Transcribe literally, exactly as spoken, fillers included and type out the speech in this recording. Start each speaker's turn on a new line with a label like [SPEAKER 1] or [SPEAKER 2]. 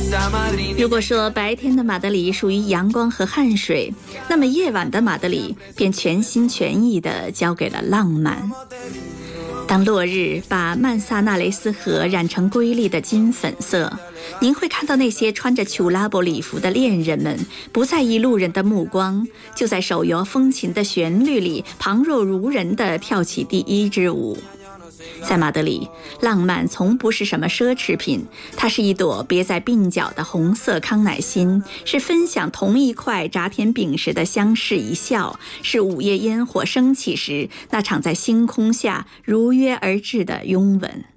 [SPEAKER 1] 如果说白天的马德里属于阳光和汗水，那么夜晚的马德里便全心全意地交给了浪漫。当落日把曼萨纳雷斯河染成瑰丽的金粉色，您会看到那些穿着裘拉布礼服的恋人们不在意路人的目光，就在手摇风琴的旋律里旁若无人地跳起第一支舞。在马德里，浪漫从不是什么奢侈品，它是一朵别在鬓角的红色康乃馨，是分享同一块炸甜饼时的相视一笑，是午夜烟火升起时那场在星空下如约而至的拥吻。